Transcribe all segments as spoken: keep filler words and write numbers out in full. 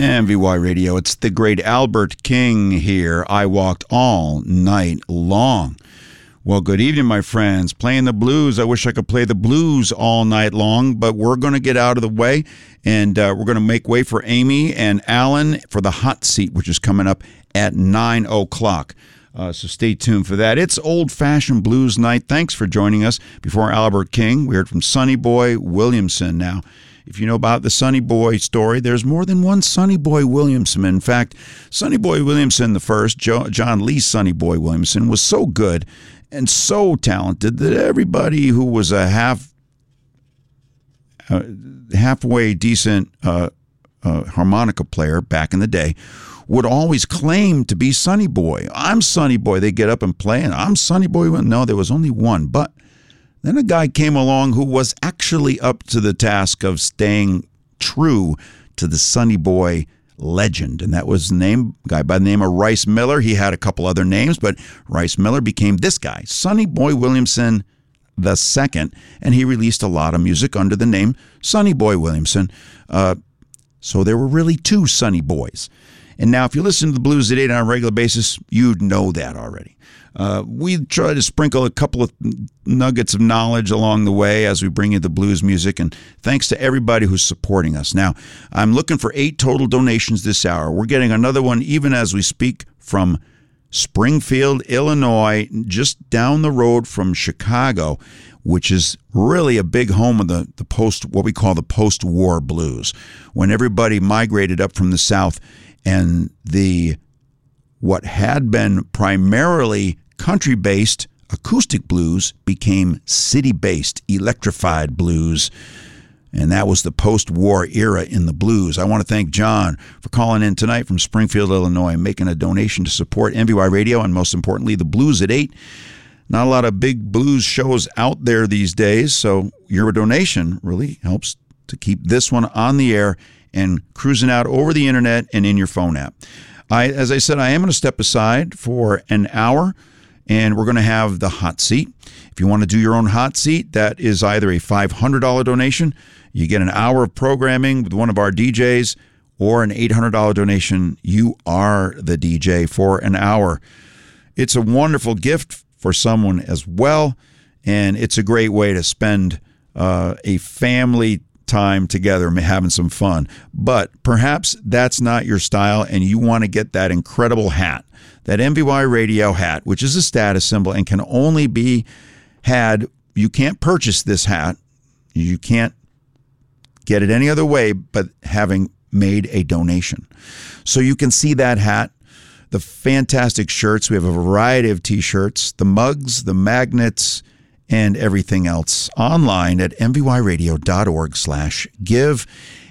M V Y Radio. It's the great Albert King here. I walked all night long. Well, good evening, my friends. Playing the blues. I wish I could play the blues all night long, but we're going to get out of the way, and uh, we're going to make way for Amy and Alan for the hot seat, which is coming up at nine o'clock. Uh, so stay tuned for that. It's old-fashioned blues night. Thanks for joining us. Before Albert King, we heard from Sonny Boy Williamson. Now, if you know about the Sonny Boy story, there's more than one Sonny Boy Williamson. In fact, Sonny Boy Williamson the first, jo- John Lee Sonny Boy Williamson, was so good and so talented that everybody who was a half, uh, halfway decent uh, uh, harmonica player back in the day would always claim to be Sonny Boy. I'm Sonny Boy. They get up and play, and I'm Sonny Boy. No, there was only one. But then a guy came along who was actually up to the task of staying true to the Sonny Boy legend, and that was the name, a guy by the name of Rice Miller. He had a couple other names, but Rice Miller became this guy, Sonny Boy Williamson the second, and he released a lot of music under the name Sonny Boy Williamson. Uh, so there were really two Sonny Boys. And now, if you listen to the Blues at eight on a regular basis, you'd know that already. Uh, we try to sprinkle a couple of nuggets of knowledge along the way as we bring you the blues music, and thanks to everybody who's supporting us. Now, I'm looking for eight total donations this hour. We're getting another one even as we speak from Springfield, Illinois, just down the road from Chicago, which is really a big home of the, the post, what we call the post-war blues, when everybody migrated up from the South and the what had been primarily country-based acoustic blues became city-based electrified blues. And that was the post-war era in the blues. I want to thank John for calling in tonight from Springfield, Illinois, and making a donation to support M V Y Radio and, most importantly, the Blues at eight. Not a lot of big blues shows out there these days, so your donation really helps to keep this one on the air and cruising out over the internet and in your phone app. I, as I said, I am going to step aside for an hour, and we're going to have the hot seat. If you want to do your own hot seat, that is either a five hundred dollars donation, you get an hour of programming with one of our D Js, or an eight hundred dollars donation, you are the D J for an hour. It's a wonderful gift for someone as well, and it's a great way to spend uh, a family time together and having some fun. But perhaps that's not your style and you want to get that incredible hat, that M V Y Radio hat, which is a status symbol and can only be had, you can't purchase this hat, you can't get it any other way but having made a donation. So you can see that hat, the fantastic shirts. We have a variety of t-shirts, the mugs, the magnets, and everything else online at mvyradio.org slash give.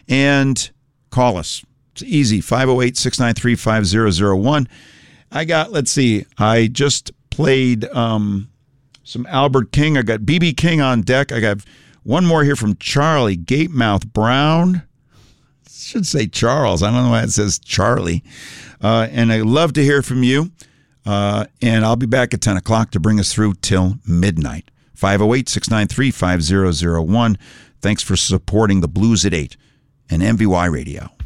And call us. It's easy, five oh eight, six nine three, five oh oh one. I got, let's see, I just played um, some Albert King. I got B B King on deck. I got one more here from Charlie Gatemouth Brown. Should say Charles. I don't know why it says Charlie. Uh, and I'd love to hear from you. Uh, and I'll be back at ten o'clock to bring us through till midnight. five oh eight, six nine three, five oh oh one. Thanks for supporting the Blues at eight and M V Y Radio.